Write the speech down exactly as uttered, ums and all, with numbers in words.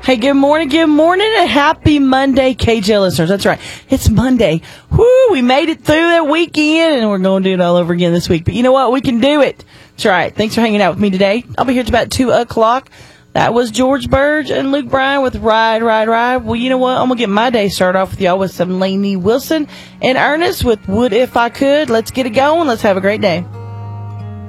Hey, good morning, good morning, and happy Monday, K J listeners. That's right. It's Monday. Woo, we made it through that weekend, and we're going to do it all over again this week. But you know what? We can do it. That's right. Thanks for hanging out with me today. I'll be here till about two o'clock. That was George Burge and Luke Bryan with Ride, Ride, Ride. Well, you know what? I'm going to get my day started off with y'all with some Lainey Wilson and Ernest with Would If I Could. Let's get it going. Let's have a great day.